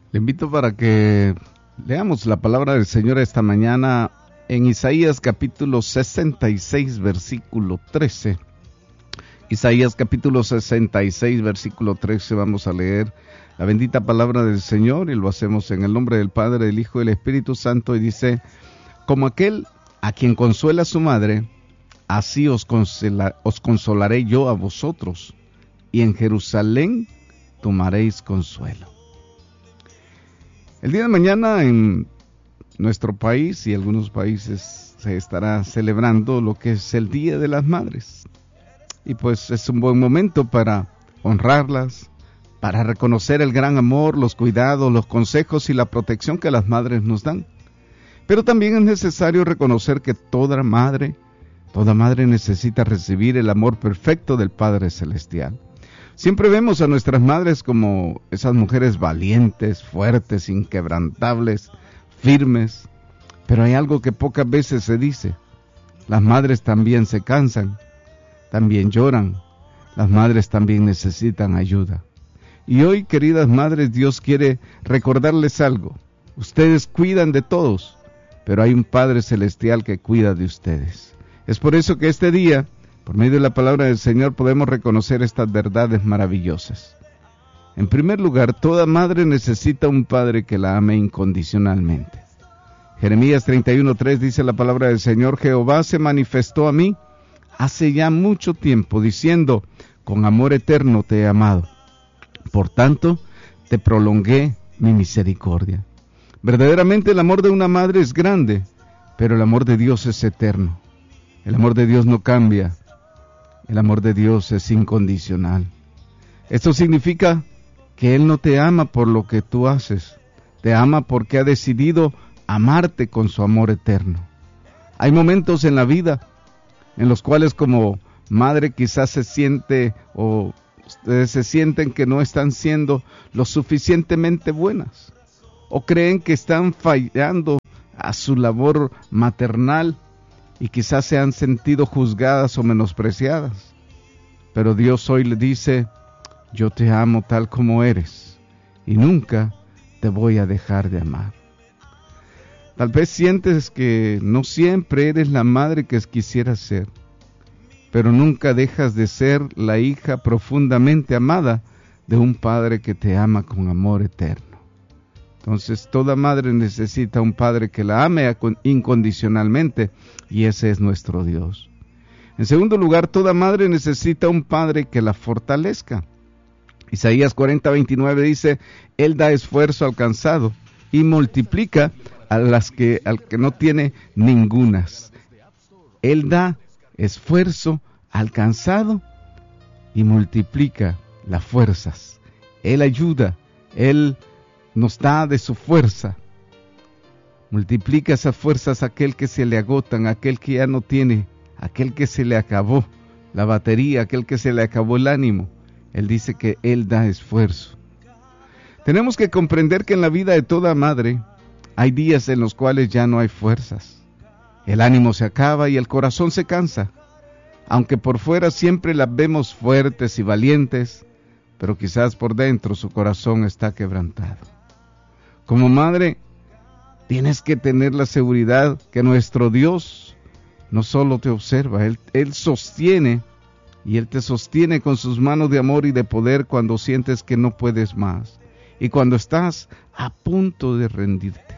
Le invito para que leamos la palabra del Señor esta mañana en Isaías capítulo 66, versículo 13. Isaías capítulo 66, versículo 13, vamos a leer la bendita palabra del Señor y lo hacemos en el nombre del Padre, del Hijo y del Espíritu Santo, y dice: como aquel a quien consuela su madre, así os consolaré yo a vosotros, y en Jerusalén tomaréis consuelo. El día de mañana en nuestro país y algunos países se estará celebrando lo que es el Día de las Madres. Y pues es un buen momento para honrarlas, para reconocer el gran amor, los cuidados, los consejos y la protección que las madres nos dan. Pero también es necesario reconocer que toda madre necesita recibir el amor perfecto del Padre Celestial. Siempre vemos a nuestras madres como esas mujeres valientes, fuertes, inquebrantables, firmes, pero hay algo que pocas veces se dice: las madres también se cansan, también lloran, las madres también necesitan ayuda. Y hoy, queridas madres, Dios quiere recordarles algo: ustedes cuidan de todos, pero hay un Padre Celestial que cuida de ustedes. Es por eso que este día, por medio de la palabra del Señor, podemos reconocer estas verdades maravillosas. En primer lugar, toda madre necesita un padre que la ame incondicionalmente. Jeremías 31:3 dice la palabra del Señor: Jehová se manifestó a mí hace ya mucho tiempo, diciendo: con amor eterno te he amado, por tanto te prolongué mi misericordia. Verdaderamente el amor de una madre es grande, pero el amor de Dios es eterno. El amor de Dios no cambia. El amor de Dios es incondicional. Esto significa que Él no te ama por lo que tú haces, te ama porque ha decidido amarte con su amor eterno. Hay momentos en la vida en los cuales como madre quizás se siente o ustedes se sienten que no están siendo lo suficientemente buenas, o creen que están fallando a su labor maternal y quizás se han sentido juzgadas o menospreciadas. Pero Dios hoy le dice: yo te amo tal como eres y nunca te voy a dejar de amar. Tal vez sientes que no siempre eres la madre que quisieras ser, pero nunca dejas de ser la hija profundamente amada de un Padre que te ama con amor eterno. Entonces, toda madre necesita un Padre que la ame incondicionalmente, y ese es nuestro Dios. En segundo lugar, toda madre necesita un Padre que la fortalezca. Isaías 40:29 dice: Él da esfuerzo al cansado y multiplica al que no tiene ningunas. Él da esfuerzo al cansado y multiplica las fuerzas. Él ayuda, Él nos da de su fuerza. Multiplica esas fuerzas a aquel que se le agotan, a aquel que ya no tiene, a aquel que se le acabó la batería, a aquel que se le acabó el ánimo. Él dice que Él da esfuerzo. Tenemos que comprender que en la vida de toda madre hay días en los cuales ya no hay fuerzas. El ánimo se acaba y el corazón se cansa. Aunque por fuera siempre las vemos fuertes y valientes, pero quizás por dentro su corazón está quebrantado. Como madre, tienes que tener la seguridad que nuestro Dios no solo te observa, Él sostiene, y Él te sostiene con sus manos de amor y de poder cuando sientes que no puedes más y cuando estás a punto de rendirte.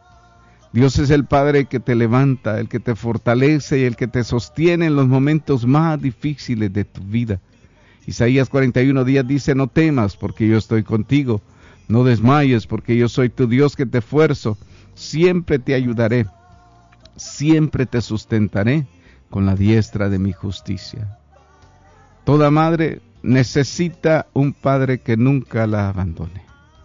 Dios es el Padre que te levanta, el que te fortalece y el que te sostiene en los momentos más difíciles de tu vida. Isaías 41:10 dice: no temas porque yo estoy contigo, no desmayes porque yo soy tu Dios que te esfuerzo, siempre te ayudaré, siempre te sustentaré con la diestra de mi justicia. Toda madre necesita un padre que nunca la abandone.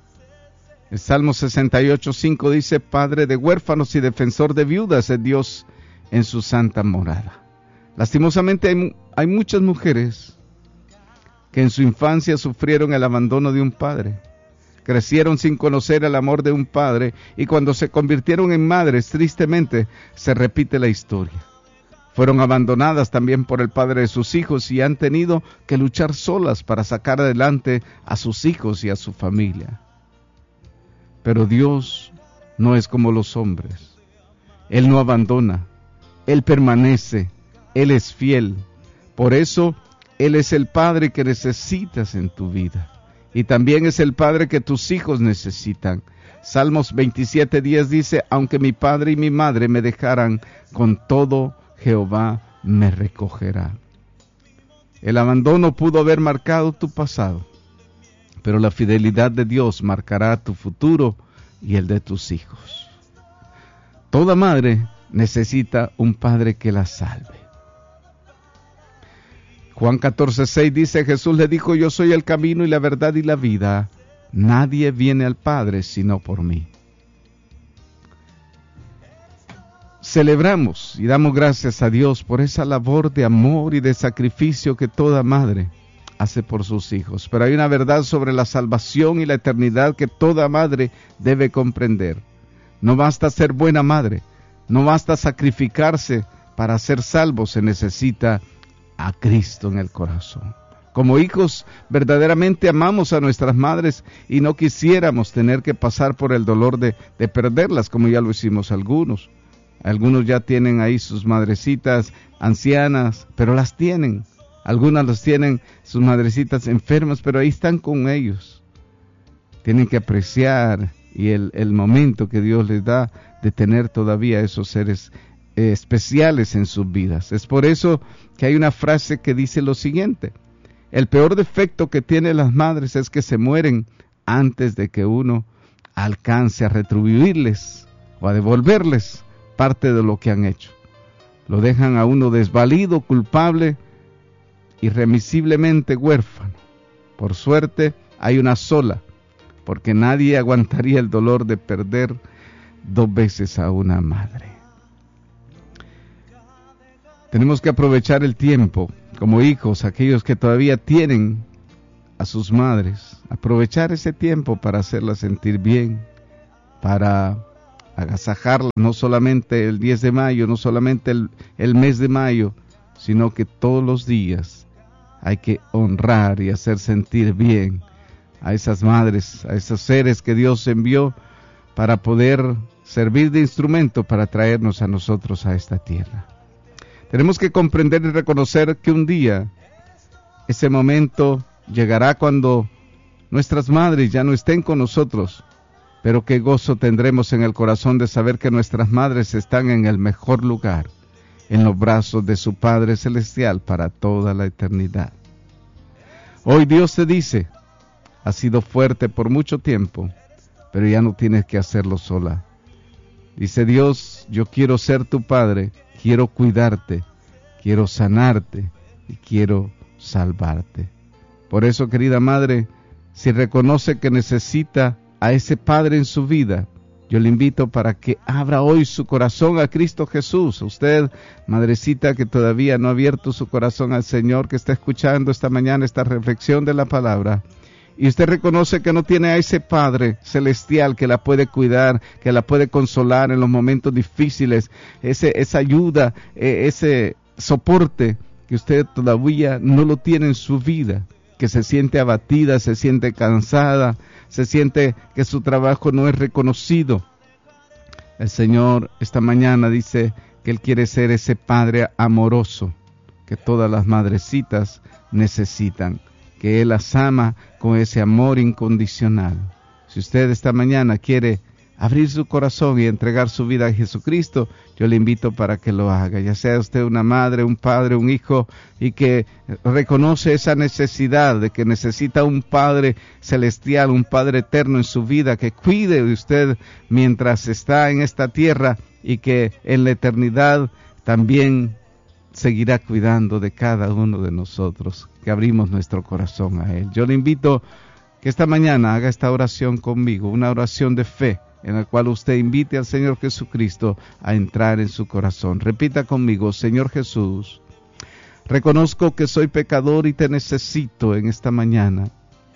El Salmo 68:5 dice: Padre de huérfanos y defensor de viudas es Dios en su santa morada. Lastimosamente hay muchas mujeres que en su infancia sufrieron el abandono de un padre. Crecieron sin conocer el amor de un padre y cuando se convirtieron en madres, tristemente, se repite la historia. Fueron abandonadas también por el padre de sus hijos y han tenido que luchar solas para sacar adelante a sus hijos y a su familia. Pero Dios no es como los hombres. Él no abandona, Él permanece, Él es fiel. Por eso, Él es el Padre que necesitas en tu vida. Y también es el Padre que tus hijos necesitan. Salmos 27:10 dice, aunque mi padre y mi madre me dejaran, con todo Jehová me recogerá. El abandono pudo haber marcado tu pasado, pero la fidelidad de Dios marcará tu futuro y el de tus hijos. Toda madre necesita un padre que la salve. Juan 14:6 dice, Jesús le dijo, yo soy el camino y la verdad y la vida. Nadie viene al Padre sino por mí. Celebramos y damos gracias a Dios por esa labor de amor y de sacrificio que toda madre hace por sus hijos. Pero hay una verdad sobre la salvación y la eternidad que toda madre debe comprender. No basta ser buena madre, no basta sacrificarse para ser salvo, se necesita a Cristo en el corazón. Como hijos, verdaderamente amamos a nuestras madres y no quisiéramos tener que pasar por el dolor de perderlas, como ya lo hicimos algunos. Algunos ya tienen ahí sus madrecitas ancianas, pero las tienen. Algunas las tienen sus madrecitas enfermas, pero ahí están con ellos. Tienen que apreciar y el momento que Dios les da de tener todavía esos seres especiales en sus vidas. Es por eso que hay una frase que dice lo siguiente: el peor defecto que tienen las madres es que se mueren antes de que uno alcance a retribuirles o a devolverles parte de lo que han hecho. Lo dejan a uno desvalido, culpable, irremisiblemente huérfano. Por suerte hay una sola, porque nadie aguantaría el dolor de perder 2 veces a una madre. Tenemos que aprovechar el tiempo como hijos, aquellos que todavía tienen a sus madres, aprovechar ese tiempo para hacerlas sentir bien, para agasajarlas, no solamente el 10 de mayo, no solamente el mes de mayo, sino que todos los días hay que honrar y hacer sentir bien a esas madres, a esos seres que Dios envió para poder servir de instrumento para traernos a nosotros a esta tierra. Tenemos que comprender y reconocer que un día ese momento llegará cuando nuestras madres ya no estén con nosotros, pero qué gozo tendremos en el corazón de saber que nuestras madres están en el mejor lugar, en los brazos de su Padre Celestial para toda la eternidad. Hoy Dios te dice, has sido fuerte por mucho tiempo, pero ya no tienes que hacerlo sola. Dice Dios, yo quiero ser tu Padre, quiero cuidarte, quiero sanarte y quiero salvarte. Por eso, querida madre, si reconoce que necesita a ese Padre en su vida, yo le invito para que abra hoy su corazón a Cristo Jesús. Usted, madrecita, que todavía no ha abierto su corazón al Señor, que está escuchando esta mañana esta reflexión de la palabra, y usted reconoce que no tiene a ese Padre celestial que la puede cuidar, que la puede consolar en los momentos difíciles, esa ayuda, ese soporte que usted todavía no lo tiene en su vida, que se siente abatida, se siente cansada, se siente que su trabajo no es reconocido. El Señor esta mañana dice que Él quiere ser ese Padre amoroso que todas las madrecitas necesitan, que Él las ama con ese amor incondicional. Si usted esta mañana quiere abrir su corazón y entregar su vida a Jesucristo, yo le invito para que lo haga, ya sea usted una madre, un padre, un hijo, y que reconoce esa necesidad de que necesita un Padre celestial, un Padre eterno en su vida, que cuide de usted mientras está en esta tierra y que en la eternidad también seguirá cuidando de cada uno de nosotros, que abrimos nuestro corazón a Él. Yo le invito que esta mañana haga esta oración conmigo, una oración de fe, en la cual usted invite al Señor Jesucristo a entrar en su corazón. Repita conmigo: Señor Jesús, reconozco que soy pecador y te necesito en esta mañana.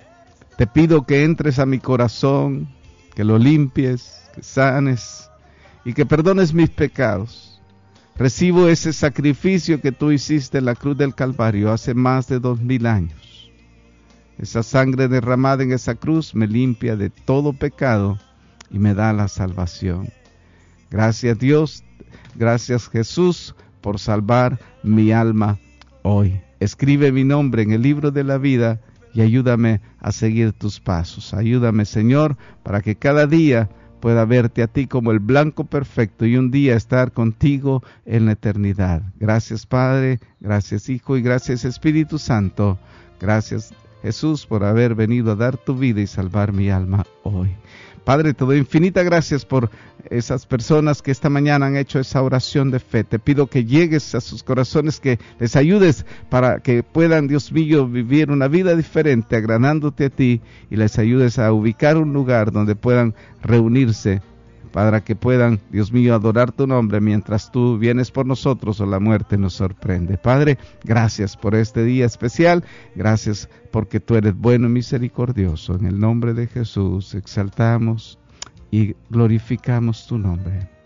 Te pido que entres a mi corazón, que lo limpies, que sanes y que perdones mis pecados. Recibo ese sacrificio que tú hiciste en la cruz del Calvario hace más de 2000 años. Esa sangre derramada en esa cruz me limpia de todo pecado y me da la salvación. Gracias Dios, gracias Jesús por salvar mi alma hoy. Escribe mi nombre en el libro de la vida y ayúdame a seguir tus pasos. Ayúdame, Señor, para que cada día pueda verte a ti como el blanco perfecto y un día estar contigo en la eternidad. Gracias, Padre, gracias, Hijo, y gracias, Espíritu Santo. Gracias, Jesús, por haber venido a dar tu vida y salvar mi alma hoy. Padre, te doy infinitas gracias por esas personas que esta mañana han hecho esa oración de fe. Te pido que llegues a sus corazones, que les ayudes para que puedan, Dios mío, vivir una vida diferente, agradándote a ti, y les ayudes a ubicar un lugar donde puedan reunirse, para que puedan, Dios mío, adorar tu nombre mientras tú vienes por nosotros o la muerte nos sorprende. Padre, gracias por este día especial, gracias porque tú eres bueno y misericordioso. En el nombre de Jesús exaltamos y glorificamos tu nombre.